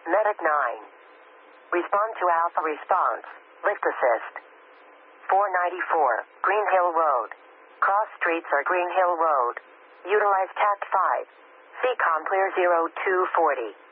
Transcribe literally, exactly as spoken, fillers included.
Medic nine. Respond to Alpha response. Lift assist. four ninety-four, Green Hill Road. Cross streets are Green Hill Road. Utilize Tact five. C COM clear zero two forty.